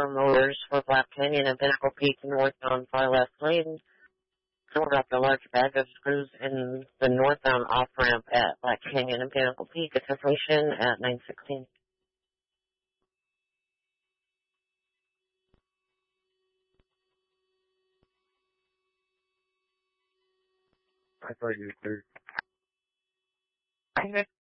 motors for Black Canyon and Pinnacle Peak northbound far left lane. So we're up the large bag of screws in the northbound off-ramp at Black Canyon and Pinnacle Peak. Information at 916. I thought you were clear. Okay.